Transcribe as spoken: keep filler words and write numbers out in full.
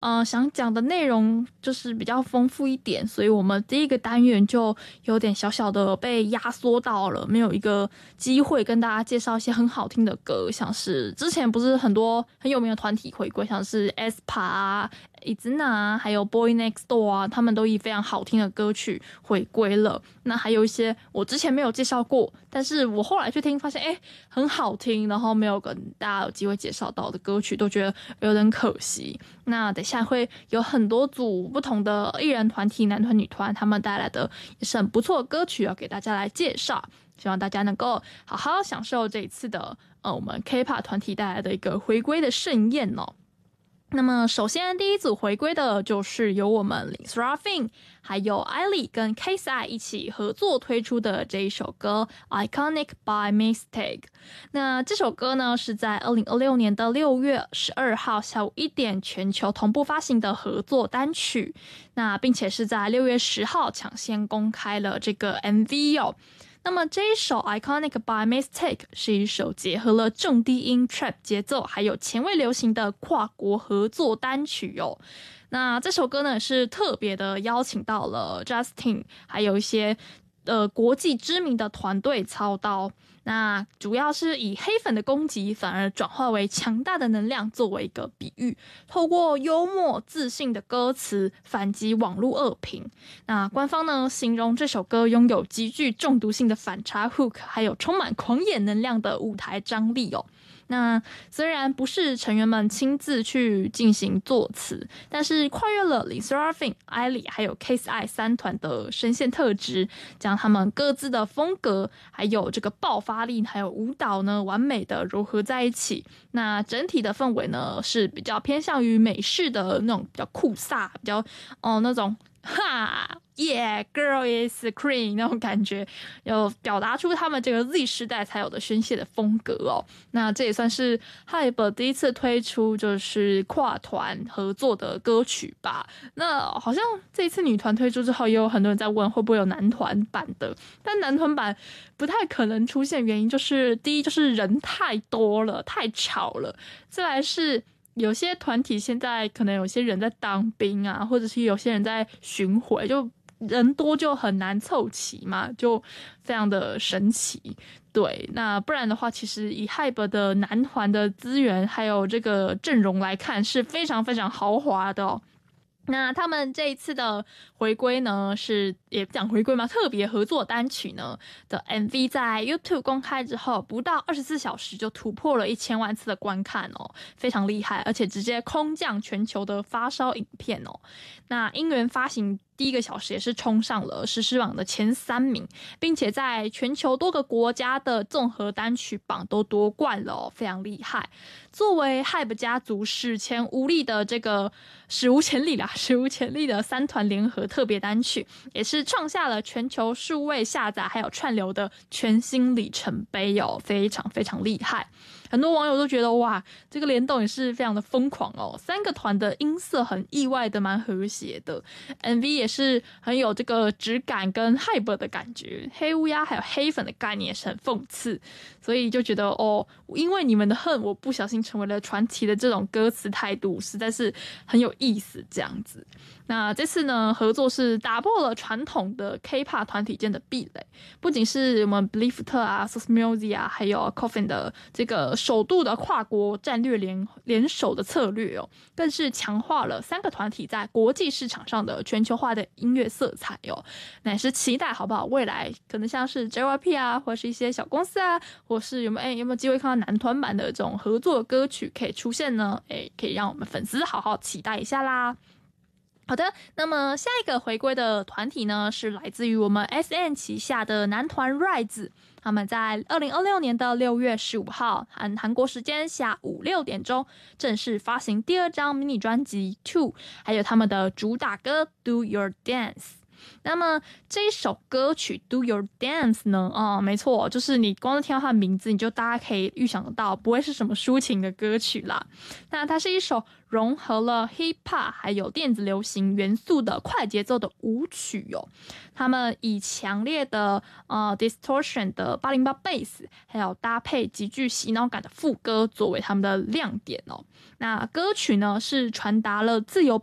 呃，想讲的内容就是比较丰富一点，所以我们第一个单元就有点小小的被压缩到了，没有一个机会跟大家介绍一些很好听的歌，像是之前不是很多很有名的团体回归，像是 aespa 啊、i z n a 啊，还有 Boy Next Door 啊，他们都以非常好听的歌曲回归了。那还有一些我之前没有介绍过，但是我后来去听发现，哎，很好听，然后没有跟大家有机会介绍到的歌曲，都觉得有点可惜。那等一下会有很多组不同的艺人团体，男团女团，他们带来的也是很不错的歌曲要给大家来介绍，希望大家能够好好享受这一次的呃我们 K-pop 团体带来的一个回归的盛宴哦。那么首先第一组回归的就是由我们 L I S A R A F I N 还有 I L Y 跟 K S I 一起合作推出的这一首歌 Iconic by Mistake。 那这首歌呢是在二零二六年的六月十二号下午一点全球同步发行的合作单曲，那并且是在六月十号抢先公开了这个 M V 哦。那么这一首 Iconic by Mistake 是一首结合了重低音 trap 节奏还有前卫流行的跨国合作单曲哦。那这首歌呢是特别的邀请到了 Justin 还有一些呃国际知名的团队操刀，那主要是以黑粉的攻击反而转化为强大的能量作为一个比喻，透过幽默自信的歌词反击网络恶评。那官方呢形容这首歌拥有极具中毒性的反差 hook 还有充满狂野能量的舞台张力哦。那虽然不是成员们亲自去进行作词，但是跨越了 L I S A R A F I N、I L Y 还有 K S I 三团的声线特质，将他们各自的风格还有这个爆发力还有舞蹈呢完美的融合在一起。那整体的氛围呢是比较偏向于美式的那种比较酷飒，比较哦那种哈 yeah girl is queen 那种感觉，有表达出他们这个 Z 时代才有的宣泄的风格哦。那这也算是 Hype 第一次推出就是跨团合作的歌曲吧。那好像这一次女团推出之后也有很多人在问会不会有男团版的，但男团版不太可能出现，原因就是第一就是人太多了太吵了，再来是有些团体现在可能有些人在当兵啊，或者是有些人在巡回，就人多就很难凑齐嘛，就非常的神奇。对，那不然的话其实以 Hype 的男团的资源还有这个阵容来看是非常非常豪华的哦。那他们这一次的回归呢，是也讲回归吗？特别合作单曲呢的 M V 在 YouTube 公开之后，不到二十四小时就突破了一千万次的观看哦，非常厉害，而且直接空降全球的发烧影片哦。那音源发行第一个小时也是冲上了实时榜的前三名，并且在全球多个国家的综合单曲榜都夺冠了哦，非常厉害。作为 Hype 家族史前无力的这个史无前例啦，史无前例的三团联合特别单曲，也是创下了全球数位下载还有串流的全新里程碑哦，非常非常厉害。很多网友都觉得哇，这个联动也是非常的疯狂哦，三个团的音色很意外的蛮和谐的， M V 也是很有这个质感跟 Hype 的感觉，黑乌鸦还有黑粉的概念也是很讽刺，所以就觉得哦，因为你们的恨我不小心成为了传奇的这种歌词态度实在是很有意思这样子。那这次呢合作是打破了传统的 K-pop 团体间的壁垒，不仅是我们 BLIFT 啊 S O S M U S I 啊还有 Coffin 的这个首度的跨国战略联联手的策略哦，更是强化了三个团体在国际市场上的全球化的音乐色彩哦。那也是期待好不好未来可能像是 J Y P 啊或是一些小公司啊，或是有没有、欸、有没有机会看到男团版的这种合作歌曲可以出现呢？哎、欸，可以让我们粉丝好好期待一下啦。好的，那么下一个回归的团体呢，是来自于我们 S M 旗下的男团 Rise。他们在二零二六年的六月十五号，韩韩国时间下午六点钟正式发行第二张迷你专辑 Two， 还有他们的主打歌 Do Your Dance。 那么这一首歌曲 Do Your Dance 呢？啊、嗯，没错，就是你光是听到它的名字，你就大家可以预想得到，不会是什么抒情的歌曲啦。那它是一首融合了 hip hop 还有电子流行元素的快节奏的舞曲哦。他们以强烈的呃 distortion 的八零八 bass， 还有搭配极具洗脑感的副歌作为他们的亮点哦。那歌曲呢是传达了自由